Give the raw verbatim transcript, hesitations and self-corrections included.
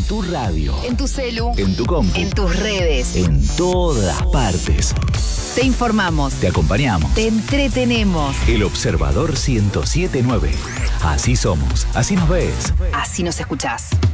tu radio, en tu celu, en tu compu, en tus redes, en todas partes. Te informamos, Te acompañamos. te entretenemos. El Observador ciento siete punto nueve. Así somos, así nos ves. Así nos escuchás.